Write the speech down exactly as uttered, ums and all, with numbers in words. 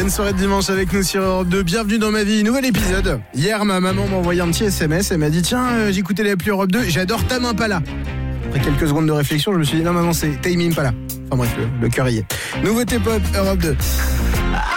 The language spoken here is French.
Bonne soirée de dimanche avec nous sur Europe deux. Bienvenue dans ma vie, nouvel épisode. Hier, ma maman m'a envoyé un petit S M S. Elle m'a dit tiens, euh, j'écoutais l'appli Europe deux, j'adore Tame Impala. Après quelques secondes de réflexion, je me suis dit non maman, c'est Tame Impala. Enfin bref, le, le cœur y est. Nouveauté pop Europe deux.